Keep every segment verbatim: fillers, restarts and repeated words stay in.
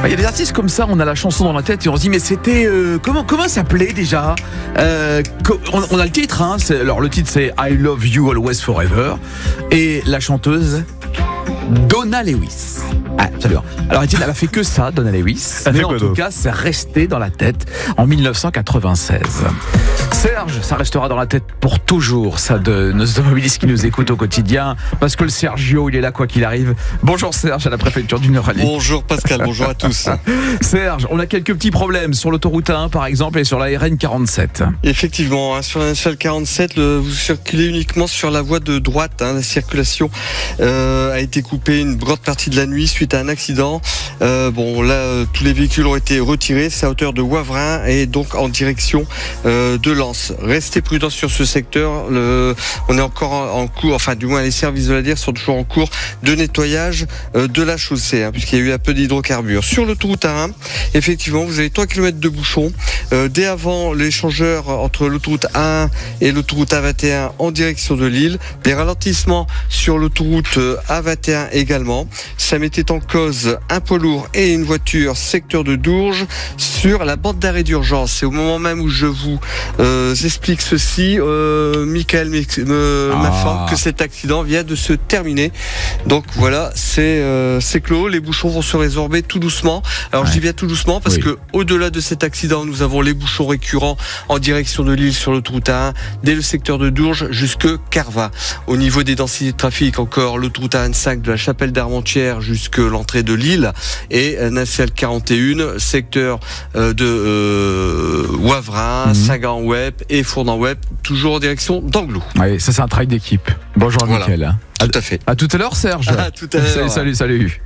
Il y a des artistes comme ça, on a la chanson dans la tête et on se dit mais c'était euh, comment comment ça s'appelait déjà euh, on, on a le titre, hein, c'est, alors le titre c'est I Love You Always Forever et la chanteuse Donna Lewis. Ah, salut. Alors elle a fait que ça, Donna Lewis, mais en tout cas c'est resté dans la tête en dix-neuf cent quatre-vingt-seize. Serge, ça restera dans la tête pour toujours, ça, de nos automobilistes qui nous écoutent au quotidien, parce que le Sergio, il est là quoi qu'il arrive. Bonjour Serge, à la préfecture du Nord. Bonjour Pascal, bonjour à tous. Serge, on a quelques petits problèmes sur l'autoroute A un par exemple et sur la R N quarante-sept. Effectivement, hein, sur la nationale quarante-sept, le, vous circulez uniquement sur la voie de droite. Hein, la circulation euh, a été coupée une grande partie de la nuit suite à un accident. Euh, bon, là, euh, tous les véhicules ont été retirés. C'est à hauteur de Wavrin et donc en direction euh, de Lens. Restez prudents sur ce secteur. Le, on est encore en, en cours, enfin du moins les services de la D I R sont toujours en cours de nettoyage euh, de la chaussée, hein, puisqu'il y a eu un peu d'hydrocarbures. Sur l'autoroute A un, effectivement, vous avez trois kilomètres de bouchons. Euh, dès avant l'échangeur entre l'autoroute A un et l'autoroute A vingt et un en direction de Lille. Des ralentissements sur l'autoroute A vingt et un également. Ça mettait en cause un poids lourd et une voiture secteur de Dourges sur la bande d'arrêt d'urgence. C'est au moment même où je vous euh, explique ceci, euh, Michael me, ah. m'informe que cet accident vient de se terminer. Donc voilà, c'est, euh, c'est clos. Les bouchons vont se résorber tout doucement. Alors ouais. Je dis bien tout doucement parce oui. que au-delà de cet accident, nous avons les bouchons récurrents en direction de Lille sur l'autoroute A un, dès le secteur de Dourges jusque Carva. Au niveau des densités de trafic, encore l'autoroute A vingt-cinq de la Chapelle d'Armentières jusque l'entrée de Lille et nationale quarante et un, secteur euh, de euh, Wavrin, mmh. Sagan-Web et Fournan-Web, toujours en direction d'Anglo. Oui, ça c'est un travail d'équipe. Bonjour voilà. Mickaël. Tout à fait. À tout à l'heure Serge. À tout à l'heure. Salut, salut, salut.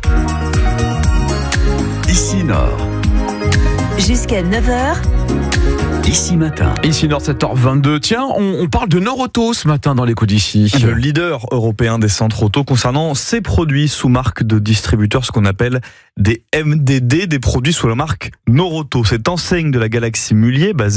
Ici Nord. Jusqu'à neuf heures. Ici Matin. Ici Nord, sept heures vingt-deux. Tiens, on, on parle de Nord Auto ce matin dans l'écho d'ici. Le leader européen des centres auto concernant ses produits sous marque de distributeurs, ce qu'on appelle des M D D, des produits sous la marque Nord Auto. Cette enseigne de la galaxie Mullier, basée